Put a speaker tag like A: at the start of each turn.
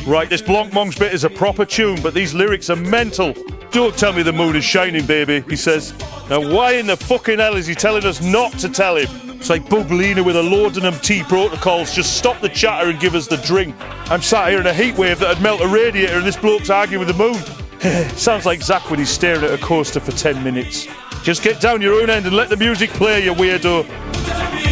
A: Right, this Blancmange bit is a proper tune, but these lyrics are mental. Don't tell me the moon is shining, baby, he says. Now why in the fucking hell is he telling us not to tell him? It's like Bubblina with a laudanum tea protocols. Just stop the chatter and give us the drink. I'm sat here in a heat wave that'd melt a radiator and this bloke's arguing with the moon. Sounds like Zach when he's staring at a coaster for 10 minutes. Just get down your own end and let the music play, you weirdo.